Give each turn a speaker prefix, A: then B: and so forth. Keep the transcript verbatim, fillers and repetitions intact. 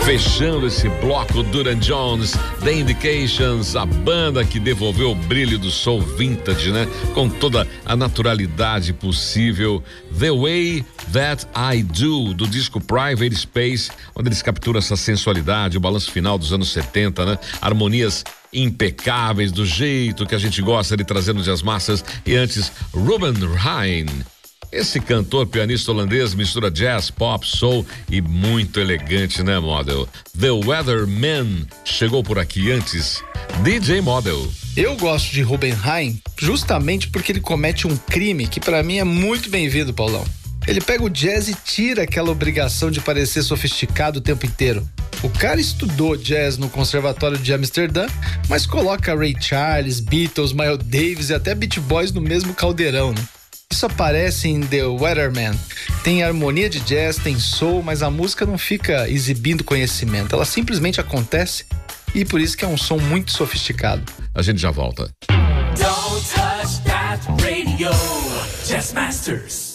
A: Fechando esse bloco, Duran Jones, The Indications, a banda que devolveu o brilho do soul vintage, né? Com toda a naturalidade possível. The Way That I Do, do disco Private Space, onde eles capturam essa sensualidade, o balanço final dos anos setenta, né? Harmonias impecáveis, do jeito que a gente gosta de trazer no Jazz Masters. E antes, Ruben Rhine. Esse cantor, pianista holandês, mistura jazz, pop, soul e muito elegante, né, Model? The Weatherman chegou por aqui antes. D J Model.
B: Eu gosto de Ruben Rhine justamente porque ele comete um crime que pra mim é muito bem-vindo, Paulão. Ele pega o jazz e tira aquela obrigação de parecer sofisticado o tempo inteiro. O cara estudou jazz no Conservatório de Amsterdã, mas coloca Ray Charles, Beatles, Miles Davis e até Beach Boys no mesmo caldeirão, né? Isso aparece em The Weatherman. Tem harmonia de jazz, tem soul, mas a música não fica exibindo conhecimento. Ela simplesmente acontece e por isso que é um som muito sofisticado.
A: A gente já volta.
C: Don't touch that radio, Jazz Masters.